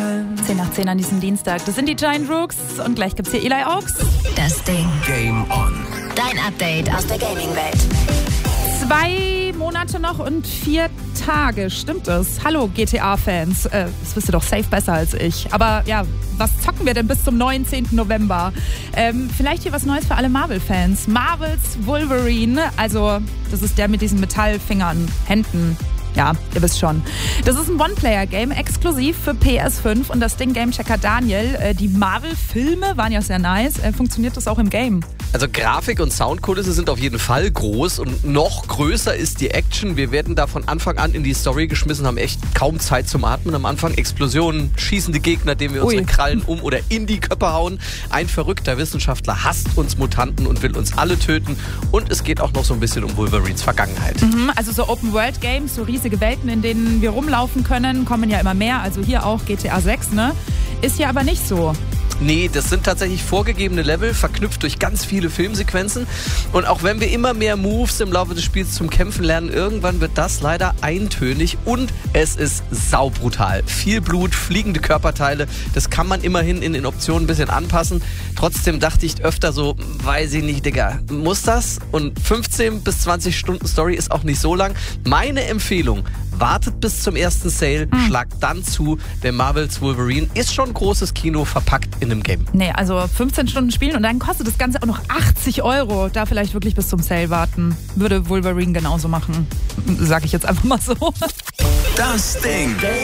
10 nach 10 an diesem Dienstag. Das sind die Giant Rooks und gleich gibt's hier Eli Oaks. Das Ding. Game on. Dein Update aus der Gaming-Welt. 2 Monate noch und 4 Tage, stimmt es? Hallo GTA-Fans, das wisst ihr doch safe besser als ich. Aber ja, was zocken wir denn bis zum 19. November? Vielleicht hier was Neues für alle Marvel-Fans. Marvels Wolverine, also das ist der mit diesen Metallfingern, Händen. Ja, ihr wisst schon. Das ist ein One-Player-Game, exklusiv für PS5 und das Ding Gamechecker Daniel. Die Marvel-Filme waren ja sehr nice. Funktioniert das auch im Game? Also Grafik und Soundkulisse sind auf jeden Fall groß und noch größer ist die Action. Wir werden da von Anfang an in die Story geschmissen, haben echt kaum Zeit zum Atmen. Am Anfang Explosionen, schießende Gegner, denen wir unsere Krallen um oder in die Köpfe hauen. Ein verrückter Wissenschaftler hasst uns Mutanten und will uns alle töten. Und es geht auch noch so ein bisschen um Wolverines Vergangenheit. Also so Open-World-Games, so riesige Welten, in denen wir rumlaufen können, kommen ja immer mehr. Also hier auch GTA 6, ne? Ist ja aber nicht so. Nee, das sind tatsächlich vorgegebene Level, verknüpft durch ganz viele Filmsequenzen. Und auch wenn wir immer mehr Moves im Laufe des Spiels zum Kämpfen lernen, irgendwann wird das leider eintönig und es ist saubrutal. Viel Blut, fliegende Körperteile, das kann man immerhin in den Optionen ein bisschen anpassen. Trotzdem dachte ich öfter so, weiß ich nicht, Digga, muss das? Und 15 bis 20 Stunden Story ist auch nicht so lang. Meine Empfehlung: wartet bis zum ersten Sale, schlagt dann zu, denn Marvels Wolverine ist schon großes Kino verpackt in einem Game. Nee, also 15 Stunden spielen und dann kostet das Ganze auch noch 80 €. Da vielleicht wirklich bis zum Sale warten. Würde Wolverine genauso machen. Sag ich jetzt einfach mal so. Das Ding.